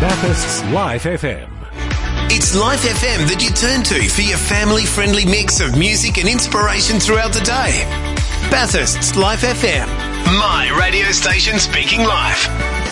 Bathurst's Life FM. It's Life FM that you turn to for your family-friendly mix of music and inspiration throughout the day. Bathurst's Life FM. My radio station speaking life.